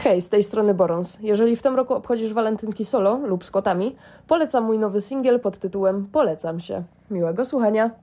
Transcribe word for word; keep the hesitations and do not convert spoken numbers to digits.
Hej, z tej strony Borons. Jeżeli w tym roku obchodzisz walentynki solo lub z kotami, polecam mój nowy singiel pod tytułem Polecam się. Miłego słuchania!